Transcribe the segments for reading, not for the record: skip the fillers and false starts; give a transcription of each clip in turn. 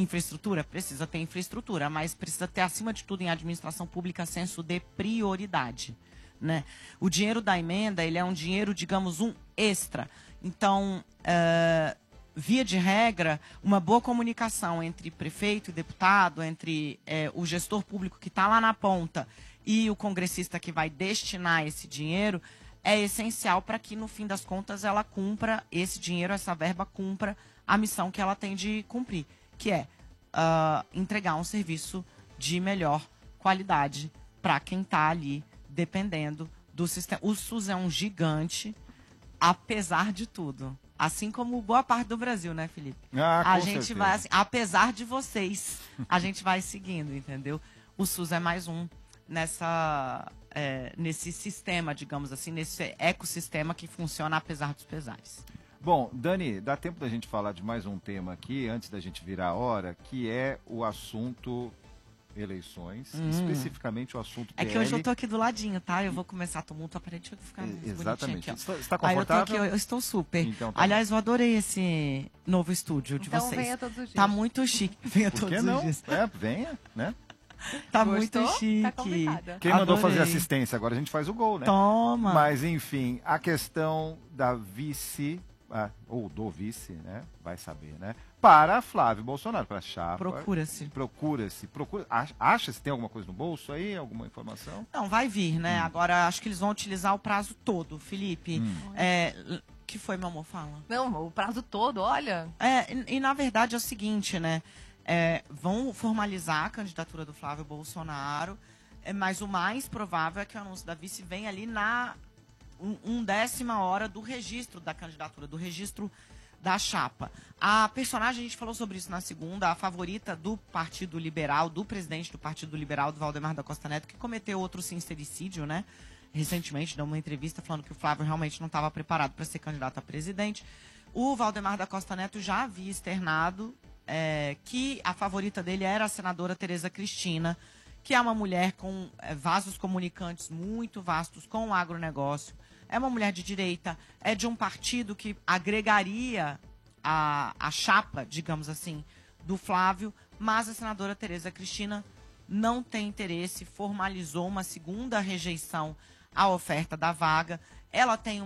infraestrutura? Precisa ter infraestrutura, mas precisa ter, acima de tudo, em administração pública, senso de prioridade, né? O dinheiro da emenda, ele é um dinheiro, digamos, um extra. Então, via de regra, uma boa comunicação entre prefeito e deputado, entre o gestor público que está lá na ponta e o congressista que vai destinar esse dinheiro, é essencial para que, no fim das contas, ela cumpra, esse dinheiro, essa verba, cumpra a missão que ela tem de cumprir, que é entregar um serviço de melhor qualidade para quem está ali dependendo do sistema. O SUS é um gigante, apesar de tudo. Assim como boa parte do Brasil, né, Felipe? A gente certeza. Vai, assim, apesar de vocês, a gente vai seguindo, entendeu? O SUS é mais um nesse sistema, digamos assim, nesse ecossistema que funciona apesar dos pesares. Bom, Dani, dá tempo da gente falar de mais um tema aqui, antes da gente virar a hora, que é o assunto eleições, especificamente o assunto PL. É que hoje eu tô aqui do ladinho, tá? Eu vou começar a tumulto, aparente eu vou ficar exatamente. Aqui, você está confortável? Eu estou super. Então, tá aliás, eu adorei esse novo estúdio de vocês. Venha todos os dias. Tá muito chique. Venha todos os dias. Venha, né? Tá Gostou? muito chique. Tá convidada. Quem mandou fazer assistência? Agora a gente faz o gol, né? Toma! Mas, enfim, a questão da vice, ou do vice, né? Vai saber, né? Para Flávio Bolsonaro, para a chapa. Procura-se. Acha se tem alguma coisa no bolso aí? Alguma informação? Não, vai vir, né? Agora, acho que eles vão utilizar o prazo todo, Felipe. Que foi, meu amor? Fala. Não, o prazo todo, olha. E na verdade é o seguinte, né? Vão formalizar a candidatura do Flávio Bolsonaro, mas o mais provável é que o anúncio da vice venha ali na 1ª hora do registro da candidatura, do registro da chapa. A personagem, a gente falou sobre isso na segunda, a favorita do Partido Liberal, do presidente do Partido Liberal, do Valdemar da Costa Neto, que cometeu outro sincericídio, né? Recentemente, deu uma entrevista falando que o Flávio realmente não estava preparado para ser candidato a presidente. O Valdemar da Costa Neto já havia externado que a favorita dele era a senadora Tereza Cristina, que é uma mulher com vasos comunicantes muito vastos com o agronegócio, é uma mulher de direita, é de um partido que agregaria a chapa, digamos assim, do Flávio, mas a senadora Tereza Cristina não tem interesse, formalizou uma segunda rejeição à oferta da vaga. Ela tem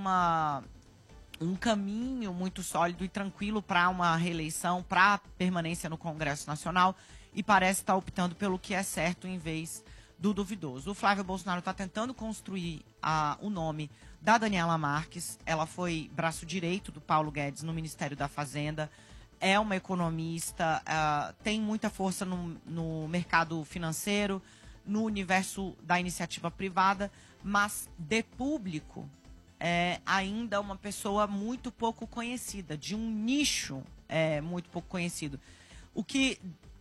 um caminho muito sólido e tranquilo para uma reeleição, para permanência no Congresso Nacional, e parece estar optando pelo que é certo em vez do duvidoso. O Flávio Bolsonaro está tentando construir o nome da Daniela Marques. Ela foi braço direito do Paulo Guedes no Ministério da Fazenda, é uma economista, tem muita força no mercado financeiro, no universo da iniciativa privada, mas de público é ainda uma pessoa muito pouco conhecida, de um nicho muito pouco conhecido. O que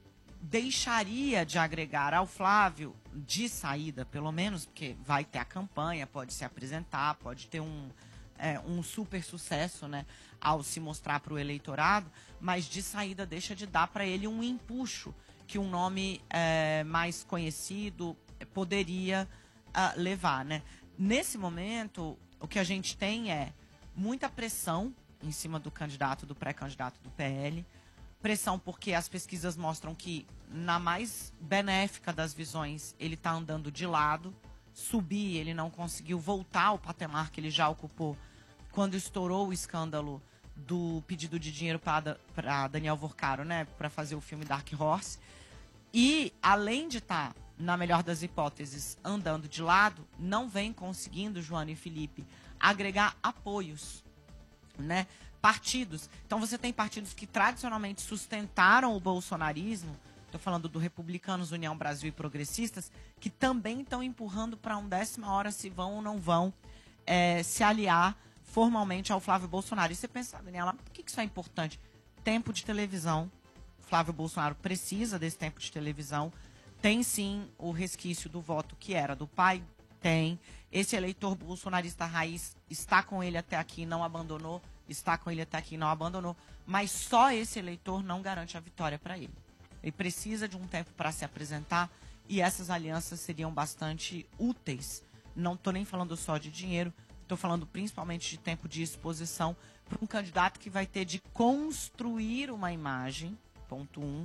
deixaria de agregar ao Flávio, de saída pelo menos, porque vai ter a campanha, pode se apresentar, pode ter um super sucesso, né, ao se mostrar para o eleitorado, mas de saída deixa de dar para ele um empuxo que um nome mais conhecido poderia levar, né? Nesse momento, o que a gente tem é muita pressão em cima do candidato, do pré-candidato do PL. Pressão porque as pesquisas mostram que, na mais benéfica das visões, ele está andando de lado. Subir, ele não conseguiu voltar ao patamar que ele já ocupou quando estourou o escândalo do pedido de dinheiro para Daniel Vorcaro, né, para fazer o filme Dark Horse. E, além de estar, na melhor das hipóteses, andando de lado, não vem conseguindo, Joana e Felipe, agregar apoios, né? Partidos. Então você tem partidos que tradicionalmente sustentaram o bolsonarismo, estou falando do Republicanos, União Brasil e Progressistas, que também estão empurrando para 1ª hora se vão ou não vão se aliar formalmente ao Flávio Bolsonaro. E você pensa, Daniela, por que isso é importante? Tempo de televisão. Flávio Bolsonaro precisa desse tempo de televisão. Tem sim o resquício do voto que era do pai? Tem. Esse eleitor bolsonarista raiz está com ele até aqui, não abandonou. Está com ele até aqui, não abandonou. Mas só esse eleitor não garante a vitória para ele. Ele precisa de um tempo para se apresentar e essas alianças seriam bastante úteis. Não estou nem falando só de dinheiro, estou falando principalmente de tempo de exposição para um candidato que vai ter de construir uma imagem, ponto 1,